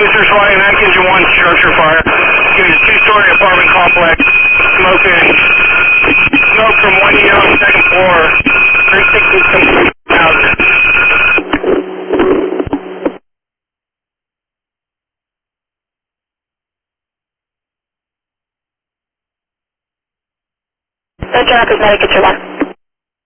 This is Ryan, Mac Engine 1 structure fire. It was a two-story apartment complex. Smoke from one unit on the second floor. 360,000. Center Cosmetic, it's your one.